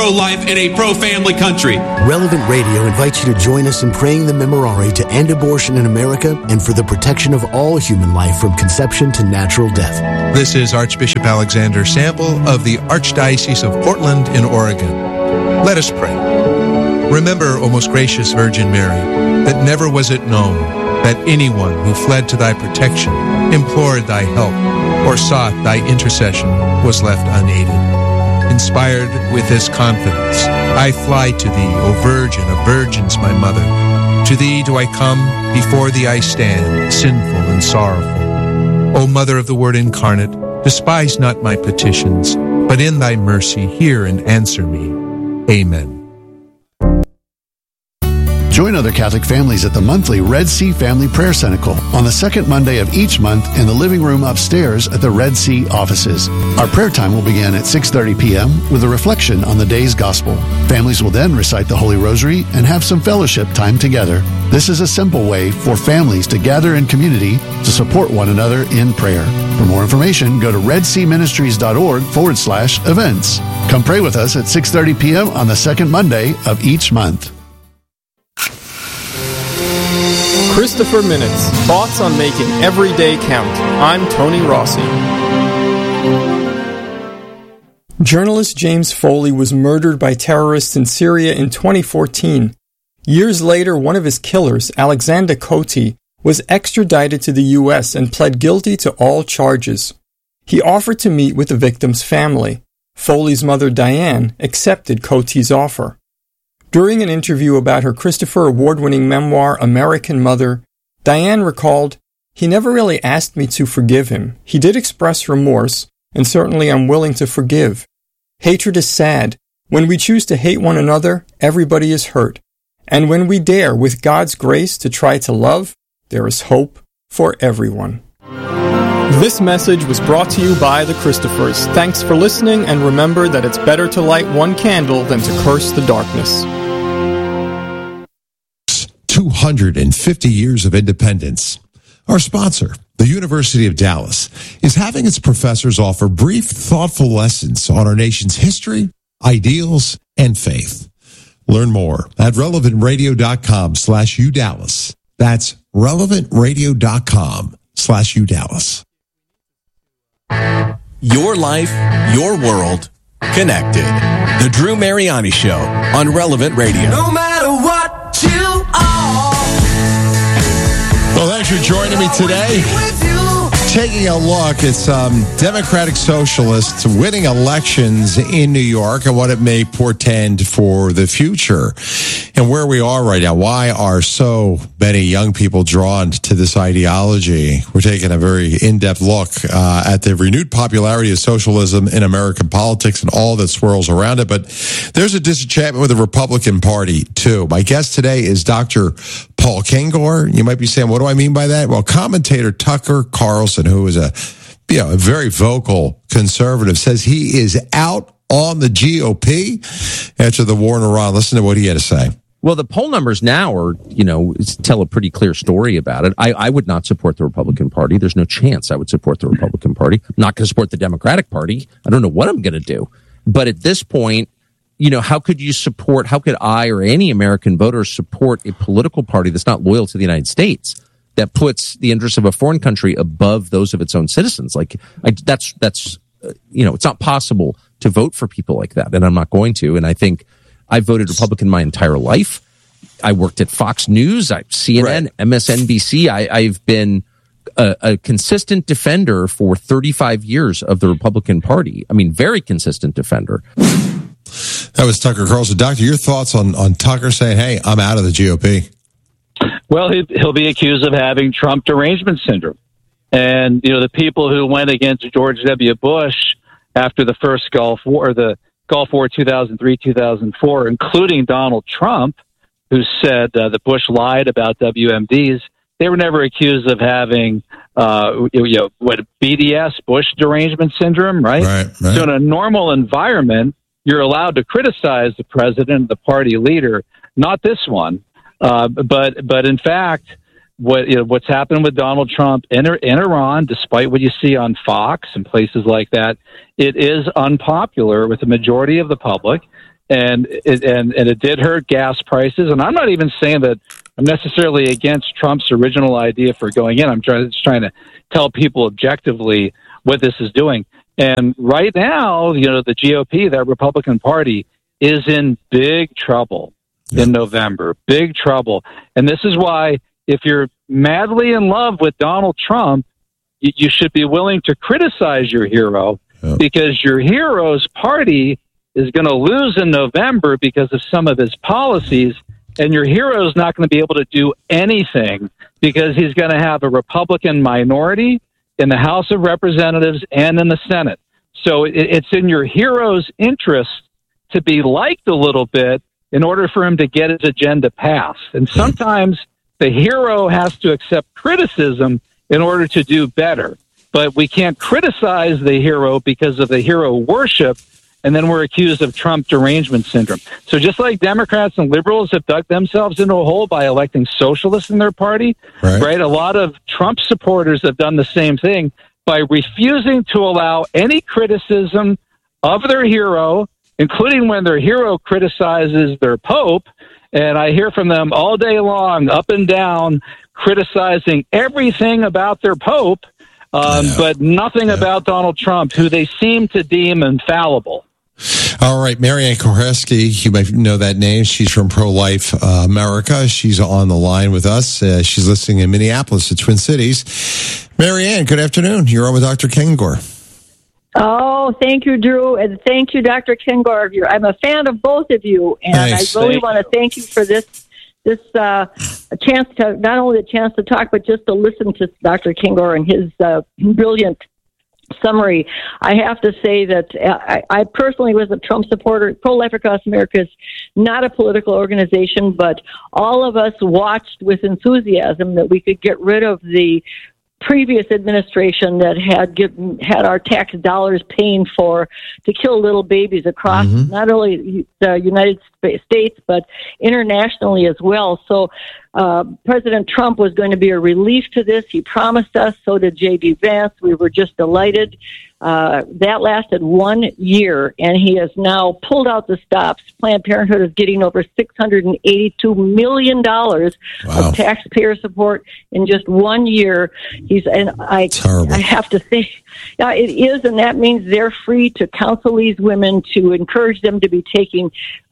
pro-life and a pro-family country. Relevant Radio invites you to join us in praying the Memorare to end abortion in America and for the protection of all human life from conception to natural death. This is Archbishop Alexander Sample of the Archdiocese of Portland in Oregon. Let us pray. Remember, O most gracious Virgin Mary, that never was it known that anyone who fled to thy protection, implored thy help, or sought thy intercession was left unaided. Inspired with this confidence, I fly to thee, O Virgin of Virgins, my Mother. To thee do I come, before thee I stand, sinful and sorrowful. O Mother of the Word incarnate, despise not my petitions, but in thy mercy hear and answer me. Amen. Join other Catholic families at the monthly Red Sea Family Prayer Cenacle on the second Monday of each month in the living room upstairs at the Red Sea offices. Our prayer time will begin at 6:30 p.m. with a reflection on the day's gospel. Families will then recite the Holy Rosary and have some fellowship time together. This is a simple way for families to gather in community to support one another in prayer. For more information, go to redseaministries.org/events. Come pray with us at 6:30 p.m. on the second Monday of each month. Christopher Minutes, thoughts on making every day count. I'm Tony Rossi. Journalist James Foley was murdered by terrorists in Syria in 2014. Years later, one of his killers, Alexander Coty, was extradited to the U.S. and pled guilty to all charges. He offered to meet with the victim's family. Foley's mother, Diane, accepted Coty's offer. During an interview about her Christopher Award-winning memoir, American Mother, Diane recalled, "He never really asked me to forgive him. He did express remorse, and certainly I'm willing to forgive. Hatred is sad. When we choose to hate one another, everybody is hurt. And when we dare, with God's grace, to try to love, there is hope for everyone." This message was brought to you by the Christophers. Thanks for listening, and remember that it's better to light one candle than to curse the darkness. 250 years of independence. Our sponsor, the University of Dallas, is having its professors offer brief, thoughtful lessons on our nation's history, ideals, and faith. Learn more at relevantradio.com/UDallas. That's relevantradio.com/UDallas. Your life, your world, connected. The Drew Mariani Show on Relevant Radio. No matter what you are. Well, thanks for joining me today. Taking a look at some Democratic Socialists winning elections in New York and what it may portend for the future and where we are right now. Why are so many young people drawn to this ideology? We're taking a very in-depth look at the renewed popularity of socialism in American politics and all that swirls around it. But there's a disenchantment with the Republican Party, too. My guest today is Dr. Paul Kengor. You might be saying, what do I mean by that? Well, commentator Tucker Carlson, who is a very vocal conservative, says he is out on the GOP after the war in Iran. Listen to what he had to say. Well, the poll numbers now are, tell a pretty clear story about it. I would not support the Republican Party. There's no chance I would support the Republican Party. I'm not going to support the Democratic Party. I don't know what I'm going to do. But at this point, how could I or any American voter support a political party that's not loyal to the United States, that puts the interests of a foreign country above those of its own citizens? It's not possible to vote for people like that, and I'm not going to. And I think I voted Republican my entire life. I worked at Fox News, CNN, right. MSNBC. I've been a consistent defender for 35 years of the Republican Party. I mean, very consistent defender. That was Tucker Carlson. Doctor, your thoughts on Tucker saying, hey, I'm out of the GOP? Well, he'll be accused of having Trump derangement syndrome. And, the people who went against George W. Bush after the first Gulf War, the Gulf War 2003, 2004, including Donald Trump, who said that Bush lied about WMDs, they were never accused of having, BDS, Bush derangement syndrome, right? Right. So in a normal environment, you're allowed to criticize the president, the party leader, not this one. But in fact, what's happened with Donald Trump in Iran, despite what you see on Fox and places like that, it is unpopular with the majority of the public. and it did hurt gas prices. And I'm not even saying that I'm necessarily against Trump's original idea for going in. I'm just trying to tell people objectively what this is doing. And right now, the GOP, that Republican Party, is in big trouble in November. Big trouble. And this is why, if you're madly in love with Donald Trump, you should be willing to criticize your hero, because your hero's party is going to lose in November because of some of his policies, and your hero is not going to be able to do anything because he's going to have a Republican minority in the House of Representatives and in the Senate. So it's in your hero's interest to be liked a little bit in order for him to get his agenda passed. And sometimes the hero has to accept criticism in order to do better. But we can't criticize the hero because of the hero worship, and then we're accused of Trump derangement syndrome. So just like Democrats and liberals have dug themselves into a hole by electing socialists in their party, right? A lot of Trump supporters have done the same thing by refusing to allow any criticism of their hero, including when their hero criticizes their pope. And I hear from them all day long, up and down, criticizing everything about their pope, but nothing about Donald Trump, who they seem to deem infallible. All right, Marianne Koharski, you might know that name. She's from Pro-Life America. She's on the line with us. She's listening in Minneapolis, the Twin Cities. Marianne, good afternoon. You're on with Dr. Kengor. Oh, thank you, Drew, and thank you, Dr. Kengor. I'm a fan of both of you, and I really want to thank you for this chance to, not only the chance to talk, but just to listen to Dr. Kengor and his brilliant summary. I have to say that I personally was a Trump supporter. Pro-Life Across America is not a political organization, but all of us watched with enthusiasm that we could get rid of the previous administration that had our tax dollars paying to kill little babies across not only the United States but internationally as well. So President Trump was going to be a relief to this. He promised us. So did J.D. Vance. We were just delighted. That lasted 1 year, and he has now pulled out the stops. Planned Parenthood is getting over $682 million of taxpayer support in just 1 year. I have to say, it is, and that means they're free to counsel these women, to encourage them to be taking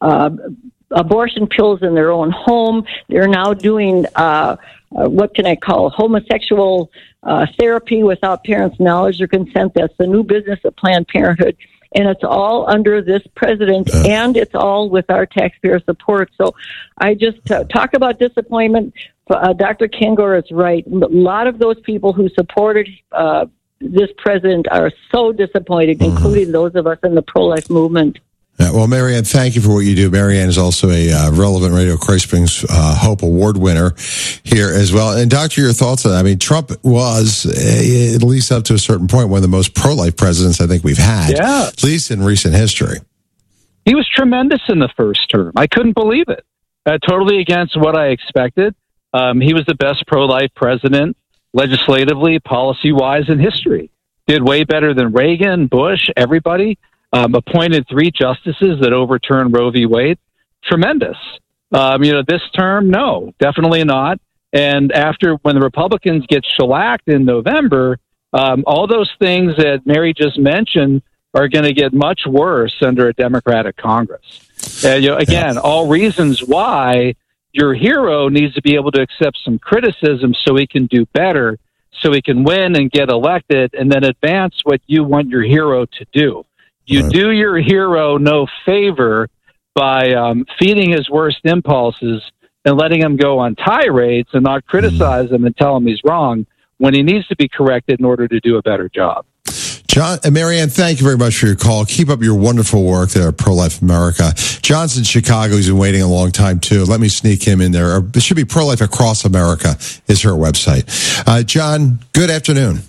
abortion pills in their own home. They're now doing what can I call homosexual therapy without parents' knowledge or consent. That's the new business of Planned Parenthood. And it's all under this president, and it's all with our taxpayer support. So I just talk about disappointment. Dr. Kengor is right. A lot of those people who supported this president are so disappointed, including those of us in the pro-life movement. Yeah, well, Marianne, thank you for what you do. Marianne is also a Relevant Radio Christ Springs Hope Award winner here as well. And Doctor, your thoughts on that? I mean, Trump was, at least up to a certain point, one of the most pro-life presidents I think we've had, at least in recent history. He was tremendous in the first term. I couldn't believe it. Totally against what I expected. He was the best pro-life president, legislatively, policy-wise, in history. Did way better than Reagan, Bush, everybody. Appointed 3 justices that overturned Roe v. Wade. Tremendous. This term, no, definitely not. And when the Republicans get shellacked in November, all those things that Mary just mentioned are going to get much worse under a Democratic Congress. Again, all reasons why your hero needs to be able to accept some criticism so he can do better, so he can win and get elected, and then advance what you want your hero to do. You do your hero no favor by feeding his worst impulses and letting him go on tirades and not criticize him and tell him he's wrong when he needs to be corrected in order to do a better job. John and Marianne, thank you very much for your call. Keep up your wonderful work there at Pro-Life America. John's in Chicago. He's been waiting a long time, too. Let me sneak him in there. It should be Pro-Life Across America is her website. John, good afternoon.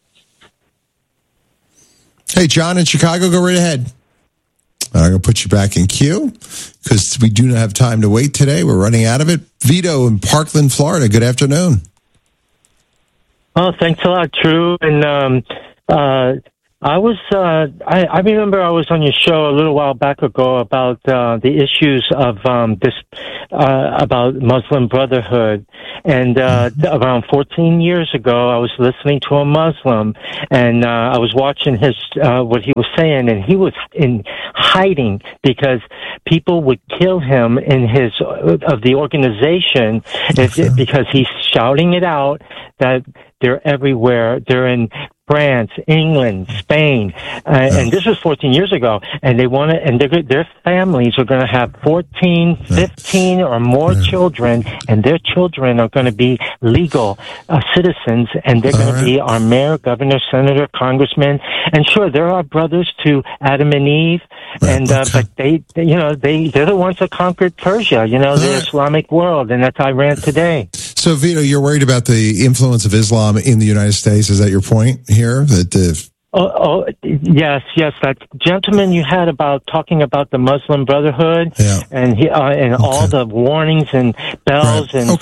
Hey, John in Chicago, go right ahead. I'm going to put you back in queue because we do not have time to wait today. We're running out of it. Vito in Parkland, Florida, good afternoon. Oh, thanks a lot, Drew. And I remember I was on your show a little while back ago about the issues of about Muslim Brotherhood, and around 14 years ago, I was listening to a Muslim, and I was watching his what he was saying, and he was in hiding because people would kill him in his of the organization because he's shouting it out that they're everywhere. They're in France, England, Spain, and this was 14 years ago. And they want to, and their families are going to have 14, 15 or more children, and their children are going to be legal citizens, and they're going to be our mayor, governor, senator, congressman. And sure, there are brothers to Adam and Eve, and but they're the ones that conquered Persia, the Islamic world, and that's Iran today. So, Vito, you're worried about the influence of Islam in the United States. Is that your point here? Yes. That gentleman you had about talking about the Muslim Brotherhood, and all the warnings and bells, and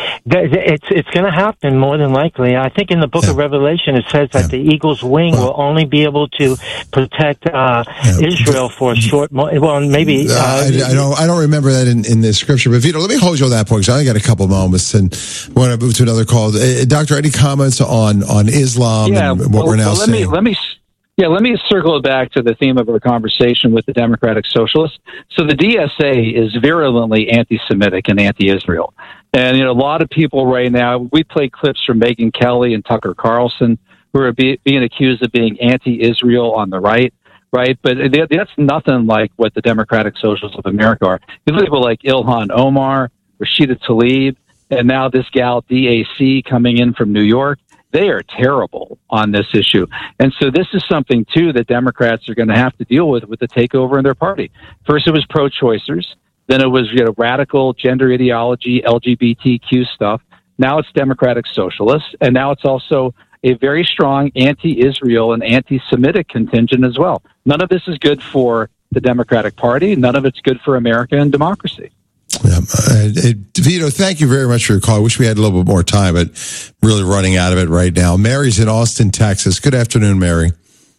it's going to happen more than likely. I think in the Book of Revelation it says that the eagle's wing will only be able to protect Israel for a short. Maybe I don't remember that in the scripture. But Vito, let me hold you on that point because I only got a couple moments, and want to move to another call. Doctor, any comments on Islam and what we're now seeing? Let me circle it back to the theme of our conversation with the Democratic Socialists. So the DSA is virulently anti-Semitic and anti-Israel. And, a lot of people right now, we play clips from Megyn Kelly and Tucker Carlson, who are being accused of being anti-Israel on the right. But that's nothing like what the Democratic Socialists of America are. You look at people like Ilhan Omar, Rashida Tlaib, and now this gal, DAC, coming in from New York. They are terrible on this issue. And so this is something, too, that Democrats are going to have to deal with the takeover in their party. First, it was pro-choicers. Then it was radical gender ideology, LGBTQ stuff. Now it's Democratic Socialists. And now it's also a very strong anti-Israel and anti-Semitic contingent as well. None of this is good for the Democratic Party. None of it's good for America and democracy. Yeah. Vito, thank you very much for your call. I wish we had a little bit more time, but really running out of it right now. Mary's in Austin, Texas. Good afternoon, Mary.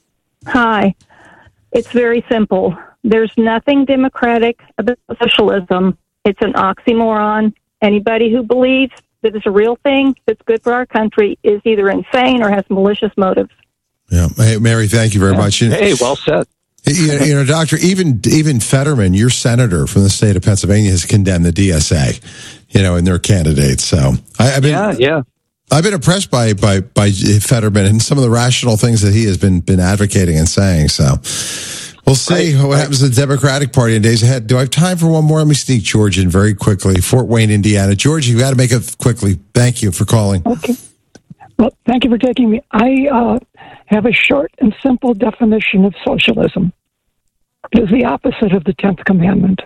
Hi. It's very simple. There's nothing democratic about socialism. It's an oxymoron. Anybody who believes that it's a real thing that's good for our country is either insane or has malicious motives. Yeah. Hey, Mary, thank you very much. Hey, well said. Doctor, even Fetterman, your senator from the state of Pennsylvania, has condemned the DSA, and their candidates. So I've been impressed by Fetterman and some of the rational things that he has been advocating and saying. So we'll see what happens to the Democratic Party in days ahead. Do I have time for one more? Let me sneak George in very quickly. Fort Wayne, Indiana. George, you got to make it quickly. Thank you for calling. Okay. Well, thank you for taking me. I have a short and simple definition of socialism. It is the opposite of the 10th commandment.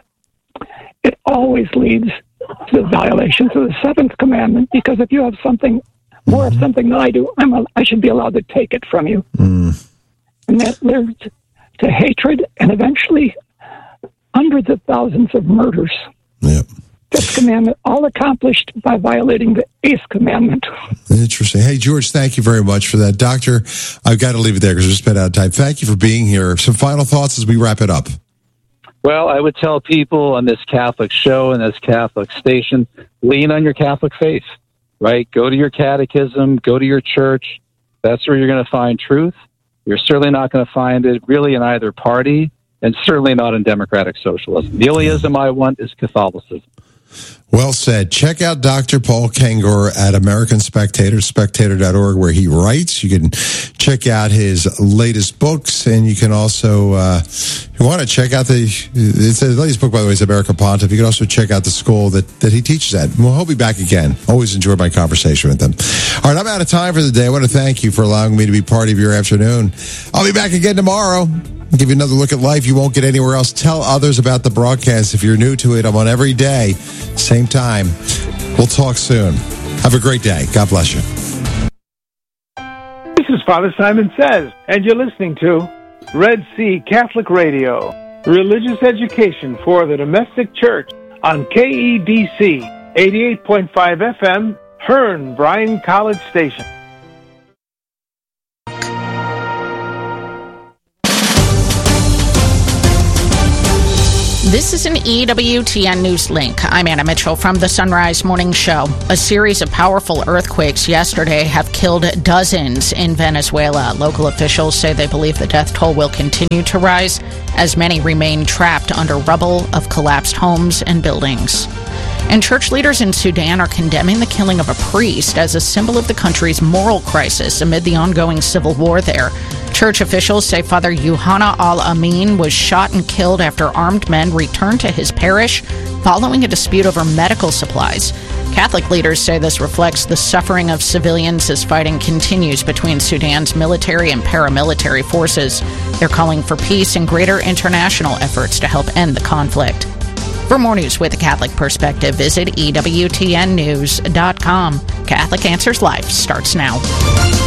It always leads to the violations of the 7th commandment, because if you have something more of something than I do, I should be allowed to take it from you. And that leads to hatred and eventually hundreds of thousands of murders. Yep. 5th commandment, all accomplished by violating the 8th commandment. Interesting. Hey, George, thank you very much for that. Doctor, I've got to leave it there because we're spent out of time. Thank you for being here. Some final thoughts as we wrap it up. Well, I would tell people on this Catholic show and this Catholic station, lean on your Catholic faith, right? Go to your catechism, go to your church. That's where you're going to find truth. You're certainly not going to find it really in either party, and certainly not in democratic socialism. The only ism I want is Catholicism. Well said. Check out Dr. Paul Kengor at American Spectator, spectator.org, where he writes. You can check out his latest books, and you can also, if you want to check out the latest book, by the way, is America Pontiff. You can also check out the school that he teaches at. Well, he'll be back again. Always enjoy my conversation with him. All right, I'm out of time for the day. I want to thank you for allowing me to be part of your afternoon. I'll be back again tomorrow. Give you another look at life you won't get anywhere else. Tell others about the broadcast. If you're new to it, I'm on every day, same time. We'll talk soon. Have a great day. God bless you. This is Father Simon Says, and you're listening to Red Sea Catholic Radio, religious education for the domestic church on KEDC 88.5 FM, Hearn, Bryan College Station. This is an EWTN News Link. I'm Anna Mitchell from the Sunrise Morning Show. A series of powerful earthquakes yesterday have killed dozens in Venezuela. Local officials say they believe the death toll will continue to rise as many remain trapped under rubble of collapsed homes and buildings. And church leaders in Sudan are condemning the killing of a priest as a symbol of the country's moral crisis amid the ongoing civil war there. Church officials say Father Yuhana al-Amin was shot and killed after armed men returned to his parish following a dispute over medical supplies. Catholic leaders say this reflects the suffering of civilians as fighting continues between Sudan's military and paramilitary forces. They're calling for peace and greater international efforts to help end the conflict. For more news with a Catholic perspective, visit EWTNnews.com. Catholic Answers Live starts now.